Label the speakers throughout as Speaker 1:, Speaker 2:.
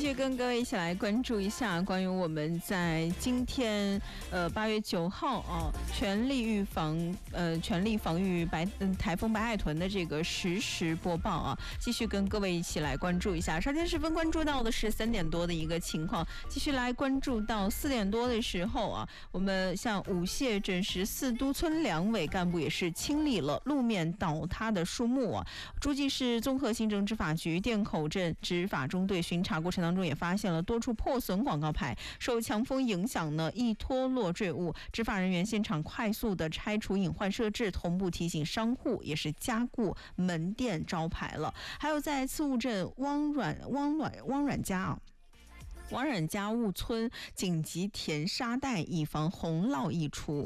Speaker 1: 续跟各位一起来关注一下关于我们在今天8月9号全力防御台风白海豚的这个实时播报啊，继续跟各位一起来关注一下。稍前时分关注到的是3点多的一个情况，继续来关注到4点多的时候啊，我们像舞蟹镇14都村2委干部也是清理了路面倒塌的树木啊。诸暨市综合行政执法局店口镇执法中队巡查过程当中也发现了多处破损广告牌，受强风影响呢，易脱落坠物，执法人员现场快速的拆除隐患设置，同步提醒商户也是加固门店招牌了。还有在次务镇汪阮家务村紧急填沙袋，以防洪涝溢出。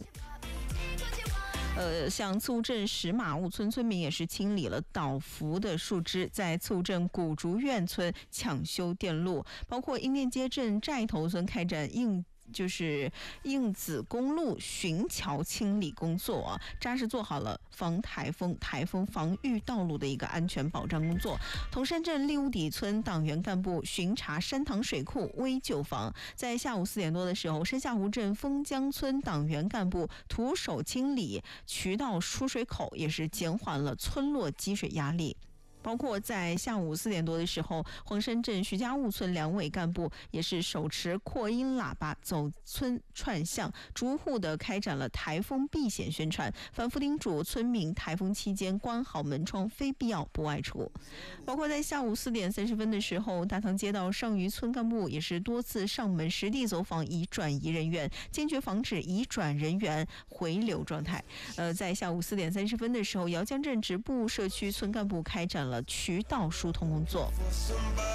Speaker 1: 像次务镇石马务村村民也是清理了倒伏的树枝，在次务镇古竹院村抢修电路，包括英甸街镇寨头村开展应子公路巡桥清理工作啊，扎实做好了防台风防御道路的一个安全保障工作。铜山镇利屋底村党员干部巡查山塘水库危救防，在下午4点多的时候，深下湖镇枫江村党员干部徒手清理渠道出水口，也是减缓了村落积水压力。包括在下午4点多的时候，黄山镇徐家务村2委干部也是手持扩音喇叭走村串巷，逐户的开展了台风避险宣传，反复叮嘱村民台风期间关好门窗，非必要不外出。包括在下午4点30分的时候，大塘街道上虞村干部也是多次上门实地走访已转移人员，坚决防止已转人员回流状态。在下午4点30分的时候，姚江镇直部社区村干部开展了渠道疏通工作。